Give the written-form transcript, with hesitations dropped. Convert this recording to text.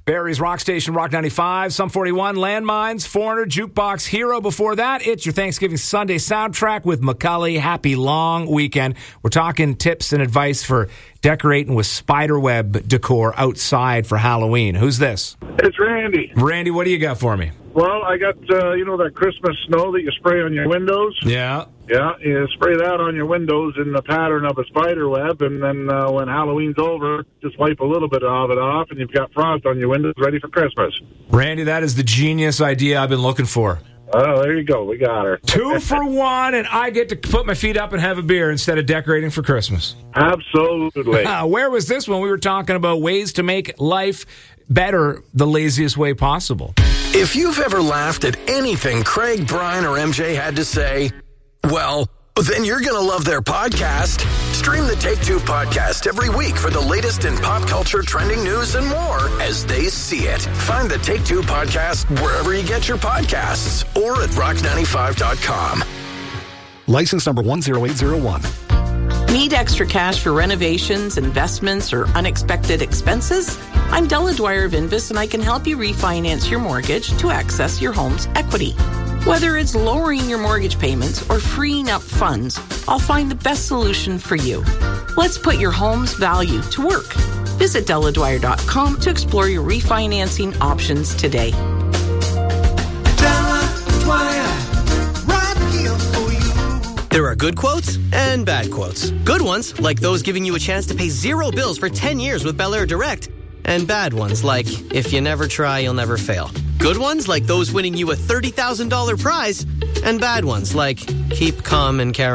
Barrie's Rock Station, Rock 95, Sum 41, Landmines, Foreigner, Jukebox Hero. Before that, it's your Thanksgiving Sunday soundtrack with Macaulay. Happy long weekend. We're talking tips and advice for decorating with spiderweb decor outside for Halloween. Who's this? It's Randy. Randy, what do you got for me? Well, I got, that Christmas snow that you spray on your windows? Yeah. Yeah, you spray that on your windows in the pattern of a spider web, and then when Halloween's over, just wipe a little bit of it off, and you've got frost on your windows ready for Christmas. Randy, that is the genius idea I've been looking for. Oh, there you go. We got her. 2 for 1, and I get to put my feet up and have a beer instead of decorating for Christmas. Absolutely. Where was this when we were talking about ways to make life better the laziest way possible? If you've ever laughed at anything Craig, Brian, or MJ had to say, well, then you're going to love their podcast. Stream the Take Two podcast every week for the latest in pop culture, trending news, and more as they see it. Find the Take Two podcast wherever you get your podcasts or at rock95.com. License number 10801. Need extra cash for renovations, investments, or unexpected expenses? I'm Della Dwyer of Invest, and I can help you refinance your mortgage to access your home's equity. Whether it's lowering your mortgage payments or freeing up funds, I'll find the best solution for you. Let's put your home's value to work. Visit DellaDwyer.com to explore your refinancing options today. Della Dwyer, right here for you. There are good quotes and bad quotes. Good ones, like those giving you a chance to pay 0 bills for 10 years with Bel Air Direct. And bad ones, like, if you never try, you'll never fail. Good ones, like those winning you a $30,000 prize. And bad ones, like, keep calm and carry